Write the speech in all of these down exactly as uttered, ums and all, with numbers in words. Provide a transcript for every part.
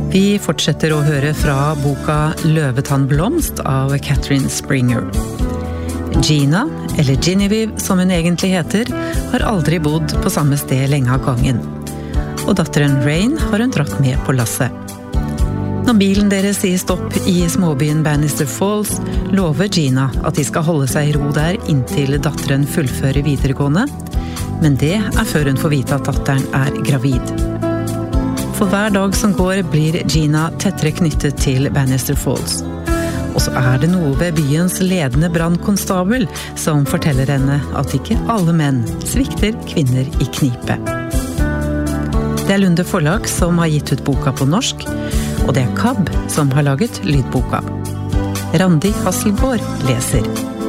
Vi fortsetter å høre fra boka Løvetannblomst av Catherine Springer. Gina, eller Genevieve som hun egentlig heter, har aldri bodd på samme sted lenge av gangen. Og datteren Rain har hun dratt med på lasset. Når bilen deres sier stopp i småbyen Bannister Falls, lover Gina at de skal holde seg i ro der inntil datteren fullfører videregående, men det er før hun får vite at datteren er gravid. For hver dag som går blir Gina tettere knyttet til Bannister Falls. Og så er det noe ved byens ledende brandkonstabel som forteller henne at ikke alle menn svikter kvinner i knipe. Det er Lunde Forlag som har gitt ut boka på norsk, og det er K A B som har laget lydboka. Randi Hasselgaard leser.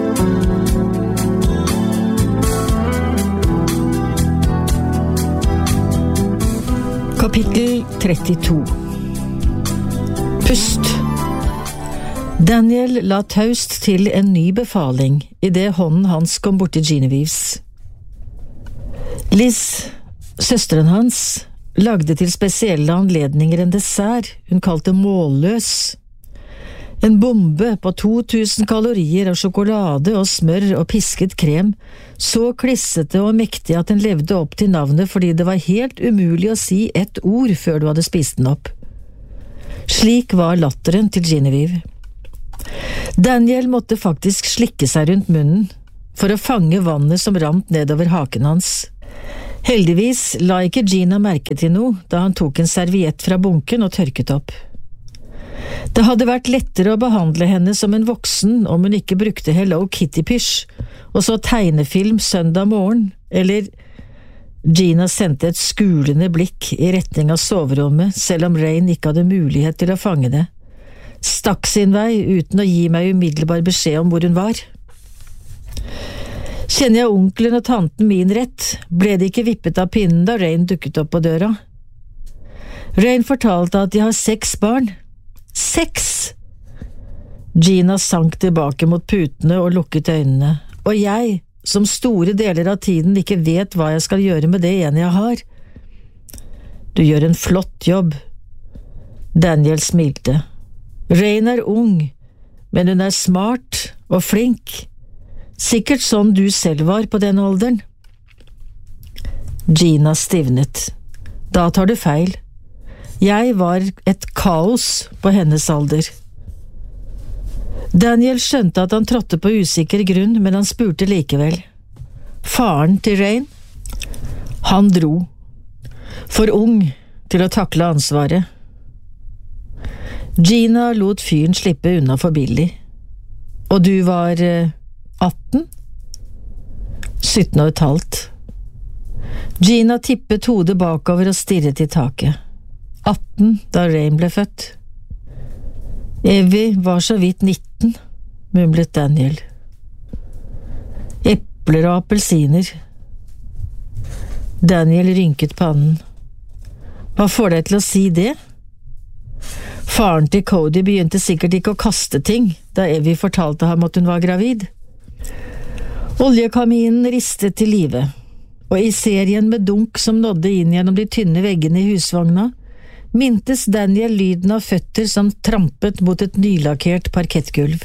Kapittel trettito. Pust. Daniel la taust til en ny befaling i det hånden hans kom bort til Genevieves. Liz, søsteren hans, lagde til spesielle anledninger en dessert hun kalte målløs. En bombe på to tusen kalorier av sjokolade og smør og pisket krem, så klissete og mektig at den levde opp til navnet fordi det var helt umulig å si ett ord før du hadde spist den opp. Slik var latteren til Genevieve. Daniel måtte faktisk slikke seg rundt munnen for å fange vannet som rant nedover haken hans. Heldigvis la ikke Gina merke til noe da han tok en serviett fra bunken og tørket opp. Det hadde vært lettere å behandle henne som en voksen om hun ikke brukte Hello Kitty-pysj, og så tegnefilm søndag morgen, eller Gina sendte et skulende blikk i retning av soverommet, selv om Rain ikke hadde mulighet til å fange det. Stakk sin vei uten å gi meg umiddelbar beskjed om hvor hun var. Kjenner jeg onkelen og tanten min rett, ble de ikke vippet av pinnen da Rain dukket opp på døra. Rain fortalte at de har seks barn. Seks! Gina sank tilbake mot putene og lukket øynene, og jeg, som store deler av tiden ikke vet hva jeg skal gjøre med det ene jeg har. Du gjør en flott jobb. Daniel smilte. Rain er ung, men hun er smart og flink. Sikkert sånn du selv var på den alderen. Gina stivnet. Da tar du feil. Jeg var et kaos på hennes alder. Daniel skjønte at han trådte på usikker grunn, men han spurte likevel. Faren til Rain? Han dro. For ung til å takle ansvaret. Gina lot fyren slippe unna for billig. Og du var eh, atten? sytten og et halvt. Gina tippet hodet bakover og stirret i taket. atten da Rain ble født. Evie var så vidt nitten, mumlet Daniel. Epler og appelsiner. Daniel rynket pannen. Hva får deg til å si det? Faren til Cody begynte sikkert ikke å kaste ting da Evie fortalte ham at hun var gravid. Oljekaminen ristet til live, og i serien med dunk som nådde inn gjennom de tynne veggene i husvogna, mintes Daniel lyden av føtter som trampet mot et nylakkert parkettgulv.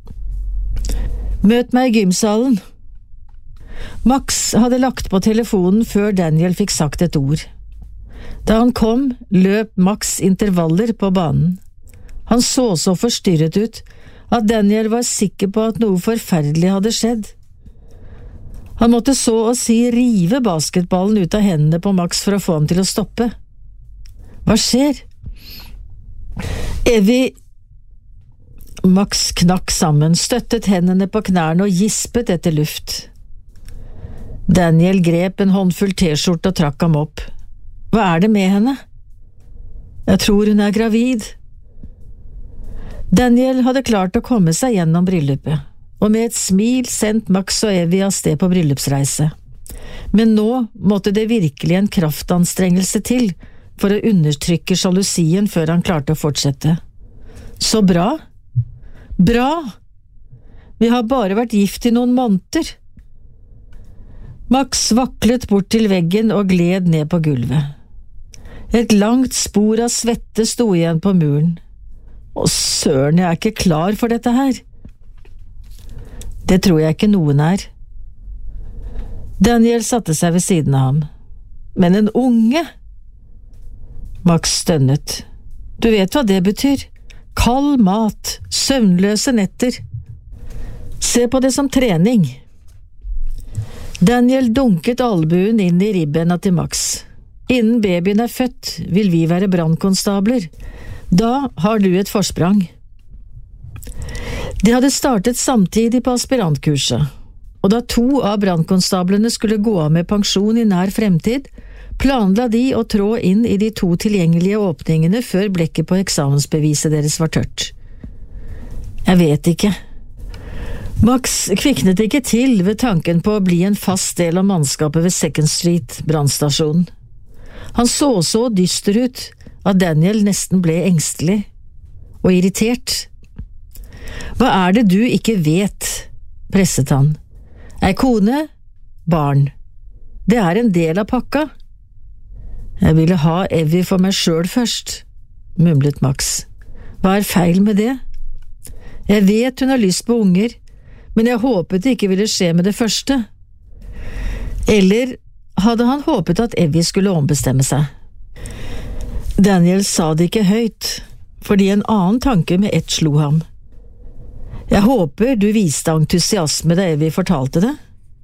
Møt meg i gymsalen. Max hadde lagt på telefonen før Daniel fikk sagt et ord. Da han kom, løp Max intervaller på banen. Han så så forstyrret ut at Daniel var sikker på at noe forferdelig hadde skjedd. Han måtte så å si rive basketballen ut av hendene på Max for å få ham til å stoppe. Hva skjer? Evie… Max knakk sammen, støttet hendene på knærne og gispet etter luft. Daniel grep en håndfull t-skjorte og trakk ham opp. Hva er det med henne? Jeg tror hun er gravid. Daniel hadde klart å komme seg gjennom bryllupet, og med et smil sendt Max og Evie av sted på bryllupsreise. Men nå måtte det virkelig en kraftanstrengelse til for å undertrykke sjalusien før han klarte å fortsette. Så bra. Bra! Vi har bare vært gift i noen måneder. Max vaklet bort til veggen og gled ned på gulvet. Et langt spor av svette sto igjen på muren. Å søren, jeg er ikke klar for dette her. Det tror jeg ikke noen er. Daniel satte seg ved siden av ham. Men en unge? Max stønnet. Du vet hva det betyr. Kald mat, søvnløse netter. Se på det som trening. Daniel dunket albuen inn i ribbena til Max. Innen babyen er født, vil vi være brannkonstabler. Da har du et forsprang. De hadde startet samtidig på aspirantkurset, og da to av brannkonstablene skulle gå av med pensjon i nær fremtid, planla de å trå inn i de to tilgjengelige åpningene før blekket på eksamensbeviset deres var tørt. Jeg vet ikke. Max kviknet ikke til ved tanken på å bli en fast del av mannskapet ved Second Street brannstasjon. Han så så dyster ut at Daniel nesten ble engstelig og irritert. Hva er det du ikke vet, presset han. Ei kone, barn. Det er en del av pakka. Jeg ville ha Evie for meg selv først, mumlet Max. Hva er feil med det? Jeg vet hun har lyst på unger, men jeg håpet det ikke ville skje med det første. Eller hadde han håpet at Evie skulle ombestemme seg? Daniel sa det ikke høyt, fordi en annen tanke med ett slo ham. Jeg håper du viste entusiasme da Evie fortalte det.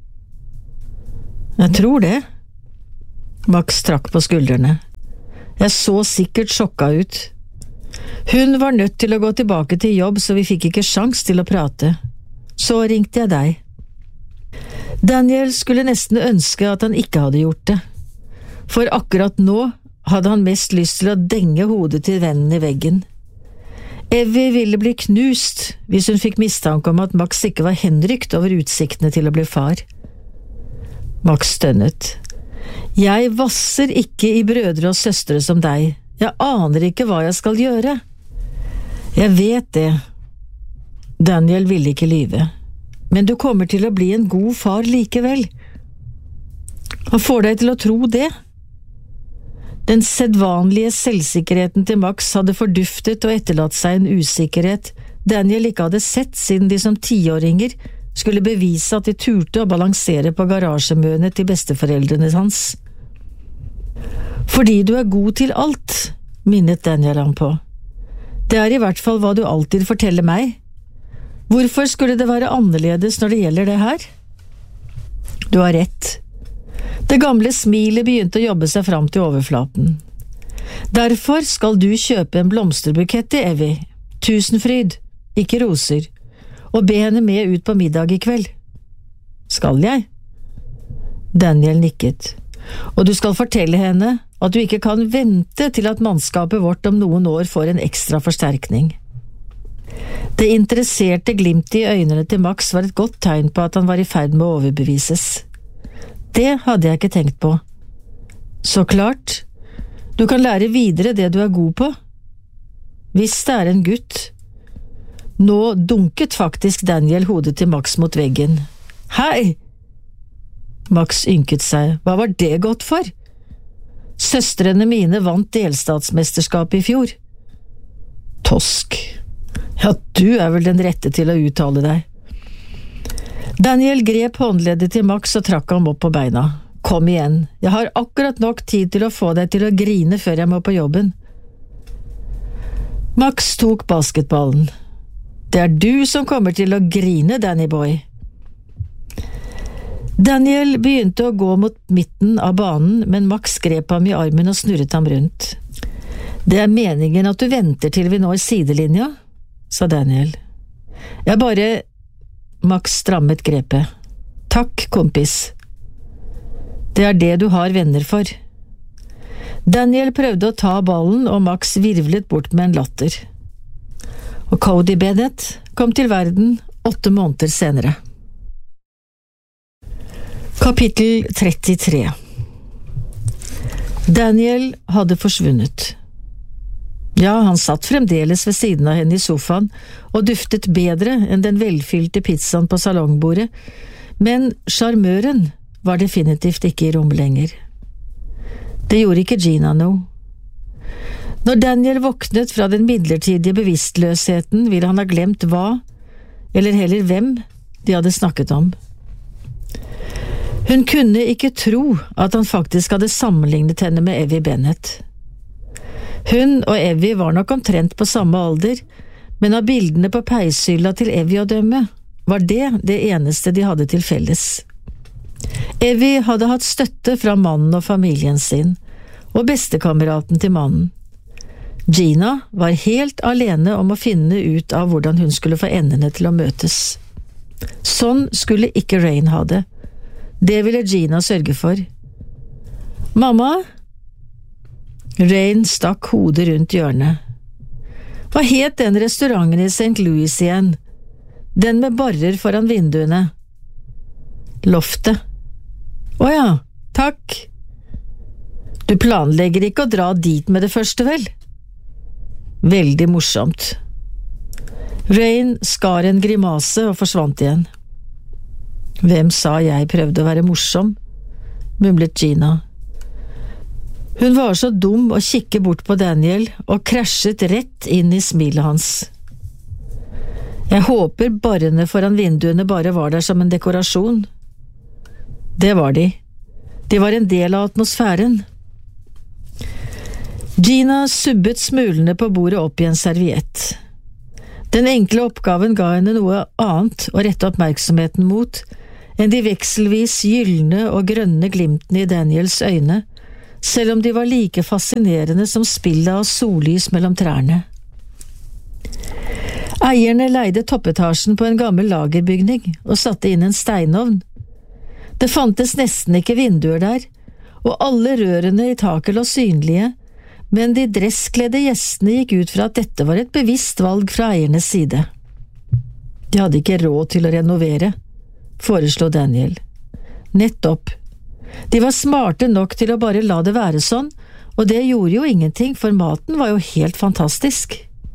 Jeg tror det. Max trakk på skuldrene. Jeg så sikkert sjokka ut. Hun var nødt til å gå tilbake til jobb, så vi fikk ikke sjans til å prate. Så ringte jeg deg. Daniel skulle nesten ønske at han ikke hadde gjort det. For akkurat nå hadde han mest lyst til å denge hodet til vennen i veggen. Evie ville bli knust hvis hun fikk mistanke om at Max ikke var henrykt over utsiktene til å bli far. Max stønnet. Jeg vasser ikke i brødre og søstre som deg. Jeg aner ikke hva jeg skal gjøre. Jeg vet det. Daniel ville ikke lyve. Men du kommer til å bli en god far likevel. Han får deg til å tro det. Den sedvanlige selvsikkerheten til Max hadde forduftet og etterlatt seg en usikkerhet Daniel ikke hadde sett siden de som tiåringer skulle bevise at de turte å balansere på garasjemøene til besteforeldrene hans. Fordi du er god til alt, minnet Daniel ham på. Det er i hvert fall hva du alltid forteller meg. Hvorfor skulle det være annerledes når det gjelder det her? Du har rett. Det gamle smilet begynte å jobbe seg fram til overflaten. Derfor skal du kjøpe en blomsterbukett til Evie. Tusenfryd, ikke roser. Og be henne med ut på middag i kveld. Skal jeg? Daniel nikket. Og du skal fortelle henne at du ikke kan vente til at mannskapet vårt om noen år får en ekstra forsterkning. Det interesserte glimtet i øynene til Max var et godt tegn på at han var i ferd med å overbevises. Det hadde jeg ikke tenkt på. Så klart, du kan lære videre det du er god på. Hvis det er en gutt. Nå dunket faktisk Daniel hodet til Max mot veggen. Hei! Max ynket seg. Hva var det godt for? Søstrene mine vant delstatsmesterskapet i fjor. Tosk. Ja, du er vel den rette til å uttale deg. Daniel grep håndleddet til Max og trakk ham opp på beina. Kom igjen, jeg har akkurat nok tid til å få deg til å grine før jeg må på jobben. Max tok basketballen. Det er du som kommer til å grine, Danny boy. Daniel begynte å gå mot midten av banen, men Max grep ham i armen og snurret ham rundt. Det er meningen at du venter til vi når sidelinja, sa Daniel. Jeg bare… Max strammet grepet. Takk, kompis. Det er det du har venner for. Daniel prøvde å ta ballen, og Max virvlet bort med en latter. Og Cody Bennett kom til verden åtte måneder senere. Kapittel trettitre. Daniel hadde forsvunnet. Ja, han satt fremdeles ved siden av henne i sofaen og duftet bedre enn den velfylte pizzaen på salongbordet, men sjarmøren var definitivt ikke i rommet lenger. Det gjorde ikke Gina noe. Når Daniel våknet fra den midlertidige bevisstløsheten, ville han ha glemt hva, eller heller hvem, de hadde snakket om. Hun kunne ikke tro at han faktisk hadde sammenlignet henne med Evie Bennett. Hun og Evie var nok omtrent på samme alder, men av bildene på peishylla til Evie å dømme, var det det eneste de hadde til felles. Evie hadde hatt støtte fra mannen og familien sin, og bestekameraten til mannen. Gina var helt alene om å finne ut av hvordan hun skulle få endene til å møtes. Sånn skulle ikke Rain ha det. Det ville Gina sørge for. «Mamma?» Rain stakk hodet rundt hjørnet. «Hva het den restauranten i Saint Louis igjen? Den med barrer foran vinduene?» «Loftet.» «Å ja, takk.» «Du planlegger ikke å dra dit med det første, vel?» «Veldig morsomt.» Rain skar en grimase og forsvant igjen. «Hvem sa jeg prøvde å være morsom?» mumlet Gina. Hun var så dum å kikke bort på Daniel og krasjet rett inn i smilet hans. «Jeg håper barrene foran vinduene bare var der som en dekorasjon.» Det var de. De var en del av atmosfæren. Gina subbet smulene på bordet opp i en serviett. Den enkle oppgaven ga henne noe annet å rette oppmerksomheten mot enn de vekselvis gyllene og grønne glimtene i Daniels øyne, selv om de var like fascinerende som spillet av sollys mellom trærne. Eierne leide toppetasjen på en gammel lagerbygning og satte inn en steinovn. Det fantes nesten ikke vinduer der, og alle rørene i taket lå synlige, men de dresskledde gjestene gikk ut fra at dette var et bevisst valg fra eiernes side. De hadde ikke råd til å renovere, foreslo Daniel. Nettopp. De var smarte nok til å bare la det være sånn, og det gjorde jo ingenting, for maten var jo helt fantastisk.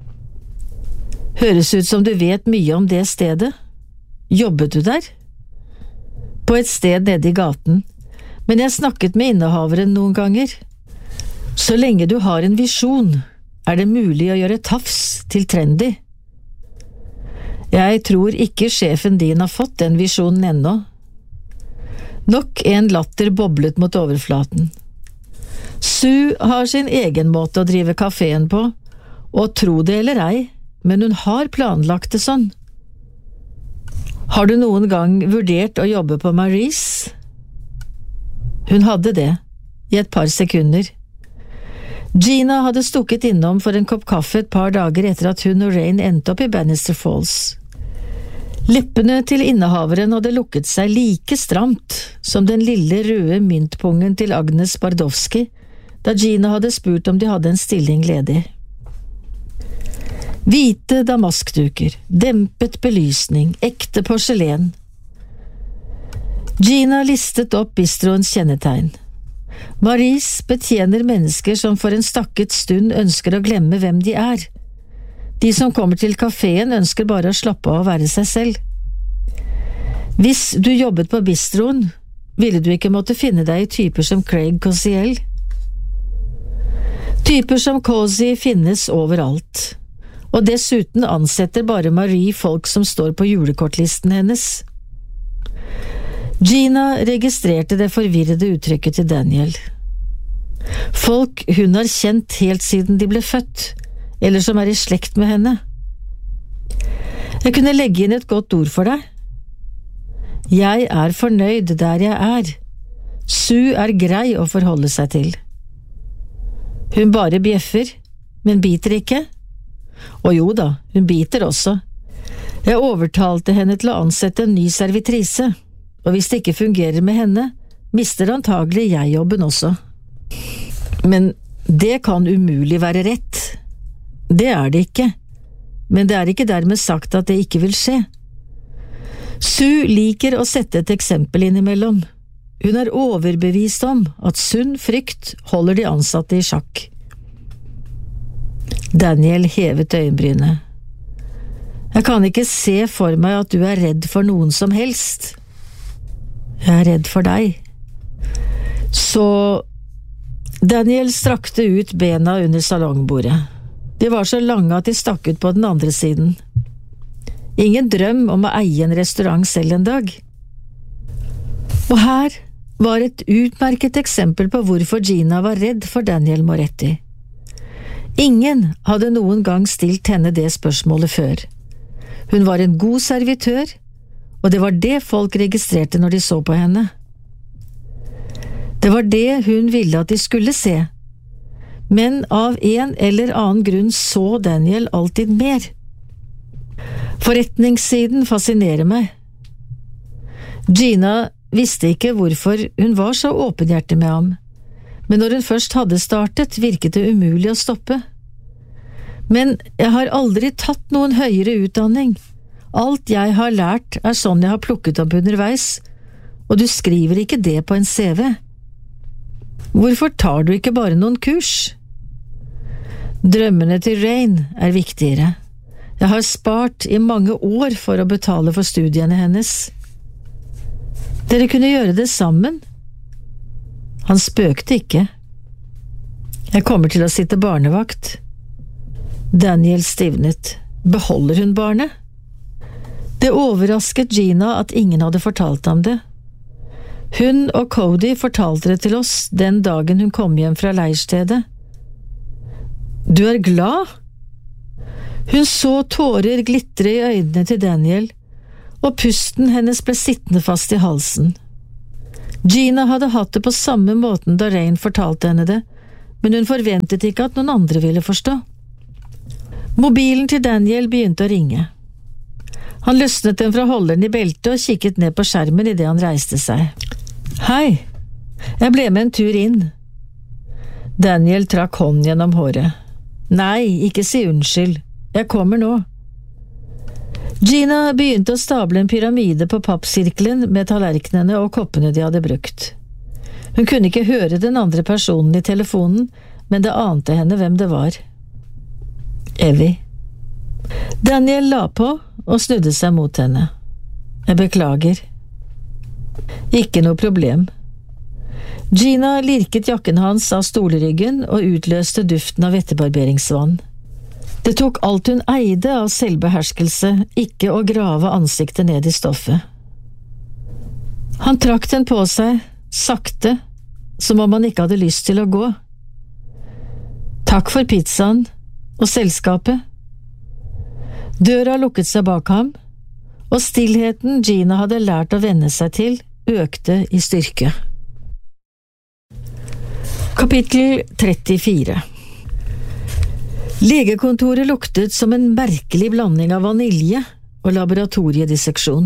Høres ut som du vet mye om det stedet. Jobbet du der? På et sted nede i gaten, men jeg snakket med innehaveren noen ganger. Så lenge du har en visjon, er det mulig å gjøre tafs til trendy. Jeg tror ikke sjefen din har fått den visjonen ennå. Nok en latter boblet mot overflaten. Sue har sin egen måte å drive kaféen på, og tro det eller ei, men hun har planlagt det sånn. Har du noen gang vurdert å jobbe på Maries? Hun hadde det, i et par sekunder. Gina hadde stukket innom for en kopp kaffe et par dager etter at hun og Rain endte opp i Bannister Falls. Leppene til innehaveren hadde lukket seg like stramt som den lille røde myntpungen til Agnes Bardowski, da Gina hadde spurt om de hadde en stilling ledig. Hvite damaskduker, dempet belysning, ekte porselen. Gina listet opp bistroens kjennetegn. Maries betjener mennesker som for en stakket stund ønsker å glemme hvem de er. De som kommer til kaféen ønsker bare å slappe av og være seg selv. Hvis du jobbet på bistroen, ville du ikke måtte finne deg i typer som Craig Cosiel. Typer som Cosi finnes overalt, og dessuten ansetter bare Marie folk som står på julekortlisten hennes. Gina registrerte det forvirrede uttrykket til Daniel. Folk hun har kjent helt siden de ble født, eller som er i slekt med henne. Jeg kunne legge inn et godt ord for deg. Jeg er fornøyd der jeg er. Sue er grei å forholde seg til. Hun bare bjeffer, men biter ikke. Og jo da, hun biter også. Jeg overtalte henne til å ansette en ny servitrise, og hvis det ikke fungerer med henne, mister antagelig jeg jobben også. Men det kan umulig være rett. Det er det ikke, men det er ikke dermed sagt at det ikke vil skje. Sue liker å sette et eksempel innimellom. Hun er overbevist om at sunn frykt holder de ansatte i sjakk. Daniel hevet øyenbrynet. Jeg kan ikke se for meg at du er redd for noen som helst. Jeg er redd for deg. Så Daniel strakte ut bena under salongbordet. De var så lange at de stakk ut på den andre siden. Ingen drøm om å eie en restaurant selv en dag. Og her var et utmerket eksempel på hvorfor Gina var redd for Daniel Moretti. Ingen hadde noen gang stilt henne det spørsmålet før. Hun var en god servitør, og det var det folk registrerte når de så på henne. Det var det hun ville at de skulle se, men av en eller annen grunn så Daniel alltid mer. Forretningssiden fascinerer meg. Gina visste ikke hvorfor hun var så åpenhjertig med ham, men når hun først hadde startet, virket det umulig å stoppe. Men jeg har aldri tatt noen høyere utdanning. Alt jeg har lært er sånn jeg har plukket opp underveis, og du skriver ikke det på en C V. Hvorfor tar du ikke bare noen kurs? Drømmene til Rain er viktigere. Jeg har spart i mange år for å betale for studiene hennes. Dere kunne gjøre det sammen. Han spøkte ikke. Jeg kommer til å sitte barnevakt. Daniel stivnet. Beholder hun barnet? Det overrasket Gina at ingen hadde fortalt ham det. Hun og Cody fortalte det til oss den dagen hun kom hjem fra leirstedet. Du er glad? Hun så tårer glitre i øynene til Daniel, og pusten hennes ble sittende fast i halsen. Gina hadde hatt det på samme måten da Rain fortalte henne det, men hun forventet ikke at noen andre ville forstå. Mobilen til Daniel begynte å ringe. Han løsnet den fra holderen i beltet og kikket ned på skjermen i det han reiste seg. Hei, jeg ble med en tur inn. Daniel trakk hånden gjennom håret. Nei, ikke si unnskyld. Jeg kommer nå. Gina begynte å stable en pyramide på pappsirkelen med tallerkenene og koppene de hadde brukt. Hun kunne ikke høre den andre personen i telefonen, men det ante henne hvem det var. Evie. Daniel la på og snudde seg mot henne. Jeg beklager. Ikke noe problem. Gina lirket jakken hans av stolryggen og utløste duften av vettebarberingsvann. Det tok alt hun eide av selvbeherskelse, ikke å grave ansiktet ned i stoffet. Han trakk den på seg, sakte, som om han ikke hadde lyst til å gå. Takk for pizzaen og selskapet. Døra lukket seg bak ham, og stillheten Gina hadde lært å venne seg til, økte i styrke. Kapittel trettifire. Legekontoret luktet som en merkelig blanding av vanilje og laboratoriedisseksjon.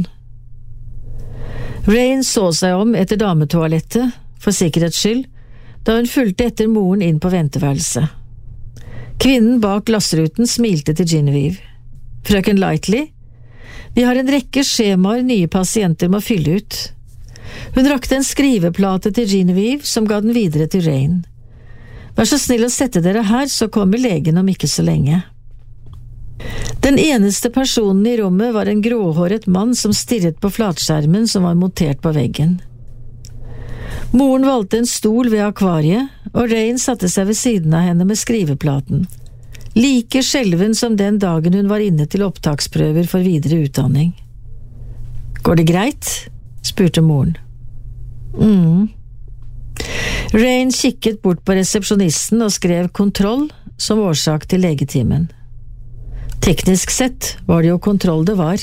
Rain så seg om etter dametoalettet, for sikkerhets skyld, da hun fulgte etter moren inn på venteværelset. Kvinnen bak glassruten smilte til Genevieve. Frøken Lightly, vi har en rekke skjemaer nye pasienter må fylle ut. Hun rakte en skriveplate til Genevieve, som ga den videre til Rain. Vær så snill å sette dere her, så kommer legen om ikke så lenge. Den eneste personen i rommet var en gråhåret mann som stirret på flatskjermen som var montert på veggen. Moren valgte en stol ved akvariet, og Rain satte seg ved siden av henne med skriveplaten. Like skjelven som den dagen hun var inne til opptaksprøver for videre utdanning. Går det greit? Spurte moren. Mm. Rain kikket bort på resepsjonisten og skrev kontroll som årsak til legetimen. Teknisk sett var det jo kontroll det var.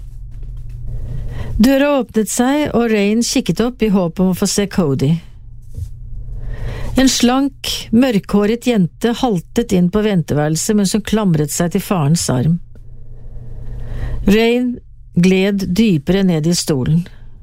Døra åpnet seg, og Rain kikket opp i håp om å få se Cody. En slank, mørkhåret jente haltet inn på venteværelset mens hun klamret seg til farens arm. Rain gled dypere ned i stolen.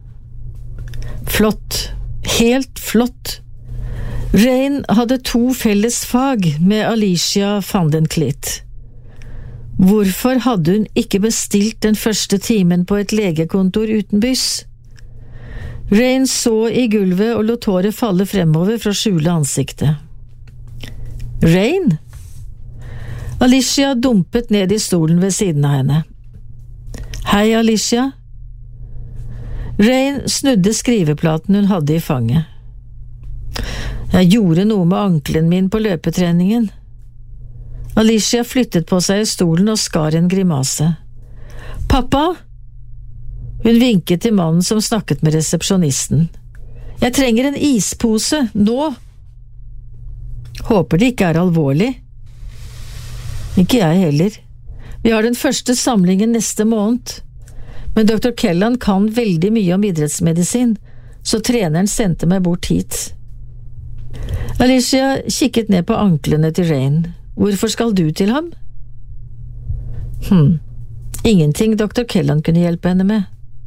Flott, helt flott. Rain hadde to felles fag med Alicia van den Cleet. Hvorfor hadde hun ikke bestilt den første timen på et legekontor utenbys? Rain så i gulvet og lot håret falle fremover for å skjule ansiktet. Rain? Alicia dumpet ned i stolen ved siden av henne. Hei, Alicia. Rain snudde skriveplaten hun hadde i fanget. Jeg gjorde noe med ankelen min på løpetreningen. Alicia flyttet på seg i stolen og skar en grimase. Pappa? Hun vinket til mannen som snakket med resepsjonisten. Jeg trenger en ispose, nå! Håper det ikke er alvorlig. Ikke jeg heller. Vi har den første samlingen neste måned. Men doktor Kellan kan veldig mye om idrettsmedisin, så treneren sendte meg bort hit. Alicia kikket ned på anklene til Rain. Hvorfor skal du til ham? Hm, ingenting doktor Kellan kunne hjelpe henne med.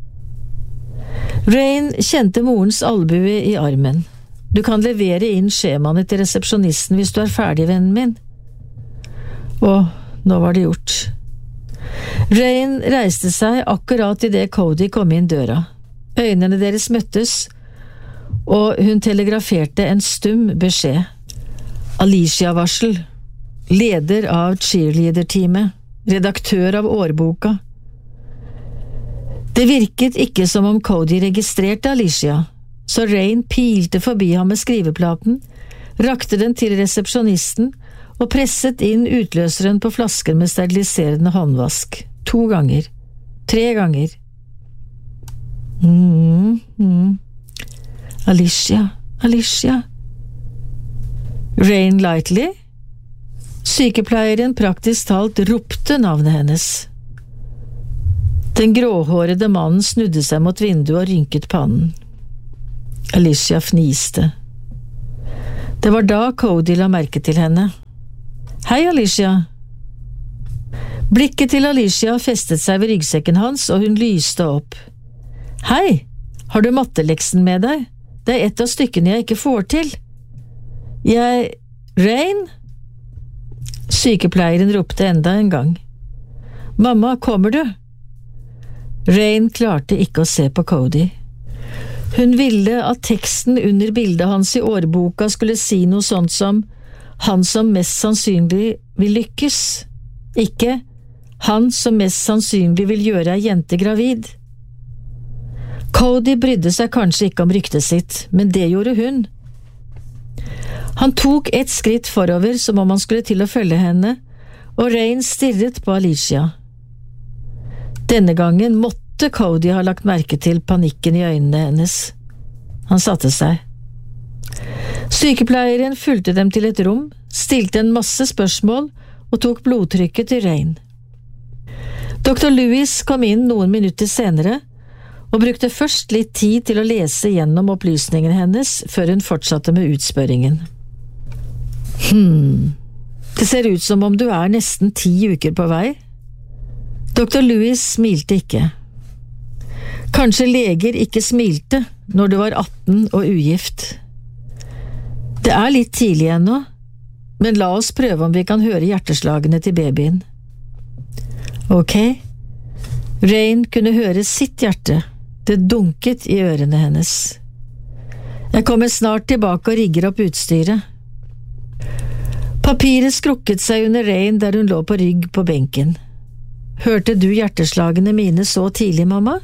Rain kjente morens albue i armen. Du kan levere inn skjemaene til resepsjonisten hvis du er ferdig, vennen min. Og nå var det gjort. Rain reiste seg akkurat i det Cody kom inn døra. Øynene deres møttes, og hun telegraferte en stum beskjed. Alicia-varsel, leder av cheerleader-teamet, redaktør av årboka. Det virket ikke som om Cody registrerte Alicia, så Rain pilte forbi ham med skriveplaten, rakte den til resepsjonisten og presset inn utløseren på flasken med steriliserende håndvask. To ganger. Tre ganger. Mm, mm. Alicia, Alicia. Rain Lightly? Sykepleieren praktisk talt ropte navnet hennes. Den gråhårede mannen snudde seg mot vinduet og rynket pannen. Alicia fniste. Det var da Cody la merke til henne. Hei, Alicia. Blikket til Alicia festet seg ved ryggsekken hans, og hun lyste opp. Hei, har du matteleksen med deg? Det er et av stykkene jeg ikke får til. Jeg… Rain? Sykepleieren ropte enda en gang. Mamma, kommer du? Rain klarte ikke å se på Cody. Hun ville at teksten under bildet hans i årboka skulle si noe sånt som «Han som mest sannsynlig vil lykkes», ikke «Han som mest sannsynlig vil gjøre ei jente gravid». Cody brydde seg kanskje ikke om ryktet sitt, men det gjorde hun. Han tok et skritt forover som om han skulle til å følge henne, og Rain stirret på Alicia. Denne gangen måtte Cody ha lagt merke til panikken i øynene hennes. Han satte seg. Sykepleieren fulgte dem til et rom, stilte en masse spørsmål og tok blodtrykket til Rain. doktor Lewis kom inn noen minutter senere og brukte først litt tid til å lese gjennom opplysningene hennes før hun fortsatte med utspørringen. Hmm, det ser ut som om du er nesten ti uker på vei. doktor Lewis smilte ikke. Kanskje leger ikke smilte når du var atten og ugift. Det er litt tidlig ennå, men la oss prøve om vi kan høre hjerteslagene til babyen. Ok. Rain kunne høre sitt hjerte. Det dunket i ørene hennes. Jeg kommer snart tilbake og rigger opp utstyret. Papiret skrukket seg under Rain der hun lå på rygg på benken. Hørte du hjerteslagene mine så tidlig, mamma?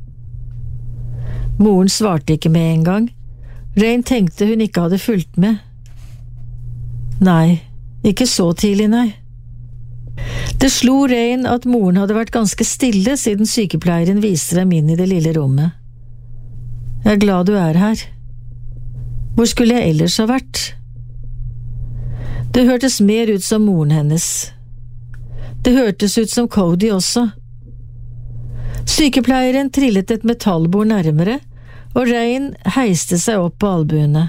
Moren svarte ikke med en gang. Rain tenkte hun ikke hadde fulgt med. Nei, ikke så tidlig, nei. Det slo Rain at moren hadde vært ganske stille siden sykepleieren viste dem inn i det lille rommet. Jeg er glad du er her. Hvor skulle jeg ellers ha vært? Det hørtes mer ut som moren hennes. Det hørtes ut som Cody også. Sykepleieren trillet et metallbord nærmere, og Rain heiste seg opp på albuene.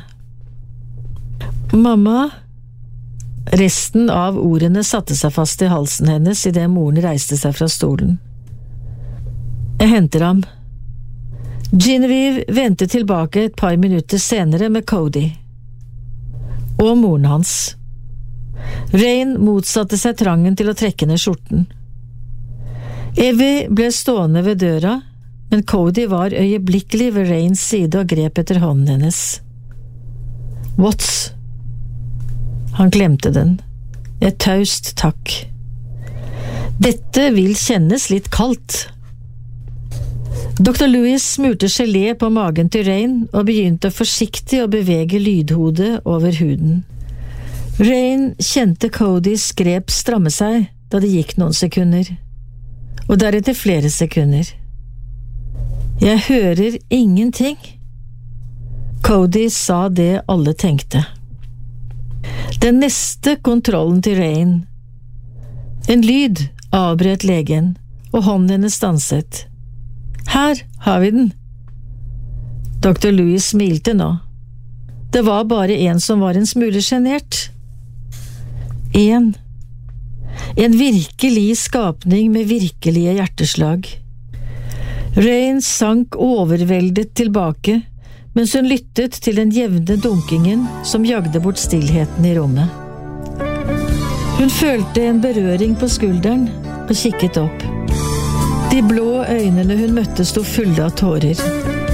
Mamma… Resten av ordene satte seg fast i halsen hennes i det moren reiste seg fra stolen. Jeg henter ham. Genevieve ventet tilbake et par minutter senere med Cody. Og moren hans. Rain motsatte seg trangen til å trekke ned skjorten. Evie ble stående ved døra, men Cody var øyeblikkelig ved Rains side og grep etter hånden hennes. Watts? Han glemte den. Et taust takk. Dette vil kjennes litt kaldt. doktor Lewis smurte gelé på magen til Rain og begynte forsiktig å bevege lydhodet over huden. Rain kjente Codys grep stramme seg da det gikk noen sekunder, og deretter flere sekunder. Jeg hører ingenting. Cody sa det alle tenkte. Den neste kontrollen til Rain. En lyd avbrøt legen, og hånden hennes stanset. Her har vi den. doktor Lewis smilte nå. Det var bare en som var en smule genert. En. En virkelig skapning med virkelige hjerteslag. Rain sank overveldet tilbake, mens hun lyttet til den jevne dunkingen som jagde bort stillheten i rommet. Hun følte en berøring på skulderen og kikket opp. De blå øynene hun møtte sto fulle av tårer.